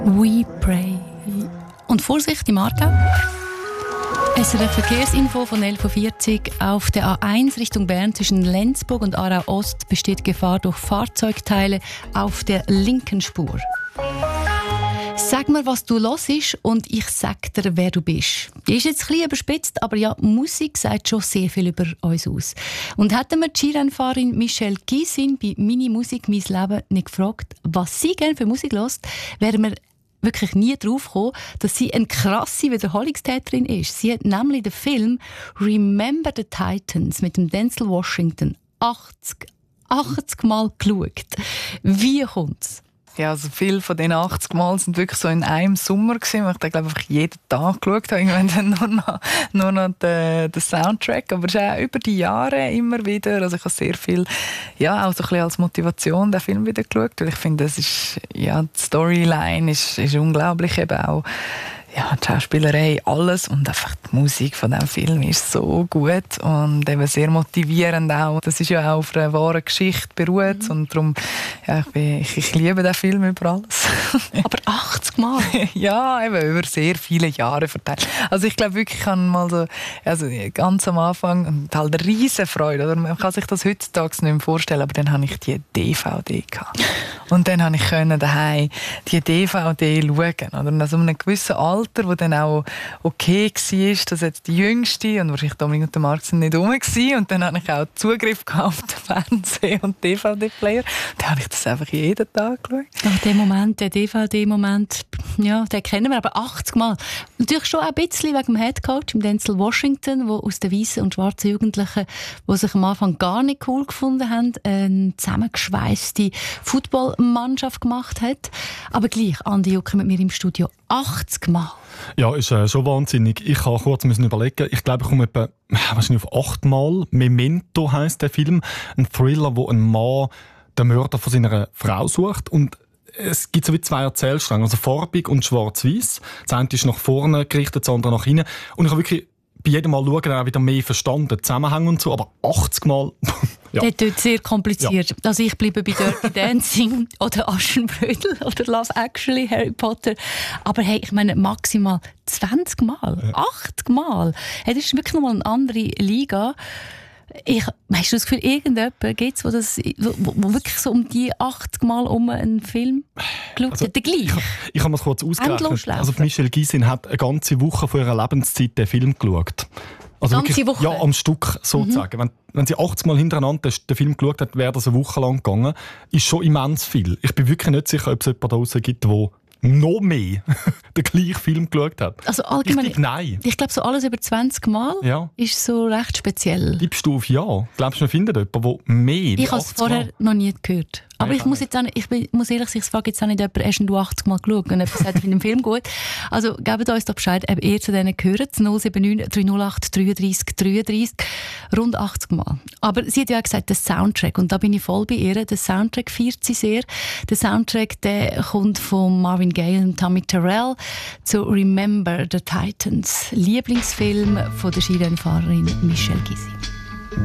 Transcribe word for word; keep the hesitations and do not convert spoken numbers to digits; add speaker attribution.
Speaker 1: We pray. Und Vorsicht im Aargau. Es ist eine Verkehrsinfo von elf Uhr vierzig. Auf der A eins Richtung Bern zwischen Lenzburg und Aarau Ost besteht Gefahr durch Fahrzeugteile auf der linken Spur. Sag mir, was du hörst und ich sag dir, wer du bist. Die ist jetzt ein bisschen überspitzt, aber ja, Musik sagt schon sehr viel über uns aus. Und hätten wir die Skirennfahrerin Michelle Gysin bei «Mini Musik, mein Leben» nicht gefragt, was sie gerne für Musik hört, wären wir wirklich nie drauf gekommen, dass sie eine krasse Wiederholungstäterin ist. Sie hat nämlich den Film «Remember the Titans» mit dem Denzel Washington achtzig, achtzig Mal geschaut. Wie kommt's?
Speaker 2: Ja, also viele von diesen achtzig Mal sind wirklich so in einem Sommer gewesen, weil ich den, glaube ich, einfach jeden Tag geschaut habe. Irgendwann dann nur noch, nur noch den, den Soundtrack. Aber es ist auch über die Jahre immer wieder. Also ich habe sehr viel, ja, auch so ein bisschen als Motivation den Film wieder geschaut. Weil ich finde, das ist, ja, die Storyline ist, ist unglaublich, eben auch, ja, die Schauspielerei, alles und einfach die Musik von diesem Film ist so gut und eben sehr motivierend auch. Das ist ja auch auf einer wahren Geschichte beruht mhm. und darum, ja, ich, bin, ich, ich liebe den Film über alles.
Speaker 1: Aber achtzig Mal?
Speaker 2: Ja, eben über sehr viele Jahre verteilt. Also ich glaube wirklich, ich habe mal so, also ganz am Anfang und halt eine riesen Freude, oder? Man kann sich das heutzutage nicht mehr vorstellen, aber dann habe ich die D V D gehabt. Und dann konnte ich daheim die D V D schauen, oder? Und also einem gewissen Alter, wo dann auch okay war, dass jetzt die Jüngste und wahrscheinlich Dominik und Marc sind nicht rum waren. Und dann hatte ich auch Zugriff auf den Fernseher und D V D-Player. Dann habe ich das einfach jeden Tag geschaut.
Speaker 1: Ach, den Moment, den D V D-Moment, ja, den kennen wir aber achtzig Mal. Natürlich schon auch ein bisschen wegen dem Headcoach, dem Denzel Washington, der aus den weißen und schwarzen Jugendlichen, die sich am Anfang gar nicht cool gefunden haben, eine zusammengeschweisste Footballmannschaft gemacht hat. Aber gleich, Andi Jucker mit mir im Studio, achtzig Mal.
Speaker 3: Ja, ist äh, schon wahnsinnig. Ich habe kurz müssen überlegen. Ich glaube, ich komme etwa wahrscheinlich auf acht Mal. «Memento» heisst der Film. Ein Thriller, wo ein Mann den Mörder von seiner Frau sucht. Und es gibt so wie zwei Erzählstränge, also farbig und schwarz-weiß. Das eine ist nach vorne gerichtet, das andere nach hinten. Und ich habe wirklich bei jedem Mal schauen, auch wieder mehr verstanden, Zusammenhang und so, aber achtzig Mal. Ja.
Speaker 1: Das ist sehr kompliziert. Ja. Also ich bleibe bei Dirty Dancing oder Aschenbrödel oder Love Actually, Harry Potter. Aber hey, ich meine maximal zwanzig Mal, ja. achtzig Mal. Hey, das ist wirklich nochmal eine andere Liga. Ich, hast du das Gefühl, irgendjemand gibt es, wo, das, wo, wo wirklich so um die achtzig Mal um einen Film geschaut
Speaker 3: also,
Speaker 1: hat? Der gleiche?
Speaker 3: Ich, ich habe mir das kurz ausgerechnet. Also Michelle Gysin hat eine ganze Woche vor ihrer Lebenszeit den Film geschaut. Also
Speaker 1: ganze
Speaker 3: wirklich,
Speaker 1: Woche?
Speaker 3: Ja, am Stück sozusagen. Mhm. Wenn, wenn sie achtzig Mal hintereinander den Film geschaut hat, wäre das eine Woche lang gegangen. Ist schon immens viel. Ich bin wirklich nicht sicher, ob es jemanden da draussen gibt, der noch mehr den gleichen Film geschaut hat.
Speaker 1: Also allgemein,
Speaker 3: ich, nein.
Speaker 1: Ich glaube, so alles über zwanzig Mal ja. ist so recht speziell.
Speaker 3: Gibst du auf Ja? Glaubst du, man findet jemanden, der mehr
Speaker 1: Ich habe es vorher
Speaker 3: Mal?
Speaker 1: noch nie gehört. Aber ich muss, jetzt auch nicht, ich bin, muss ehrlich sagen, ich frage jetzt auch nicht, ob hast du achtzig Mal geschaut und jemand sagt, ich finde den Film gut. Also gebt uns doch Bescheid, ob ihr zu denen gehört. null sieben neun drei null acht drei drei drei drei. Rund achtzig Mal. Aber sie hat ja auch gesagt, der Soundtrack. Und da bin ich voll bei ihr. Der Soundtrack feiert sie sehr. Der Soundtrack der kommt von Marvin Gaye und Tommy Terrell zu «Remember the Titans». Lieblingsfilm von der Skirennfahrerin Michelle Gysin.